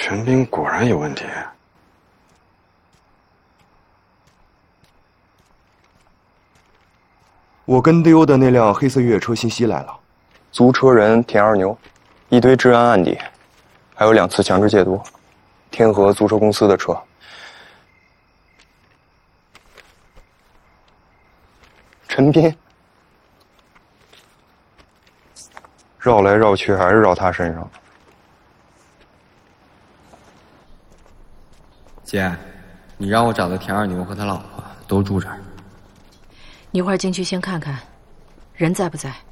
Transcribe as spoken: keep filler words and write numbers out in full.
陈斌果然有问题。 我跟丢的那辆黑色越野车信息来了， 租车人田二牛，一堆治安案底，还有两次强制戒毒，天河租车公司的车。陈斌，绕来绕去还是绕他身上。 姐，你让我找的田二牛和他老婆都住这儿。 你一会儿进去先看看，人在不在？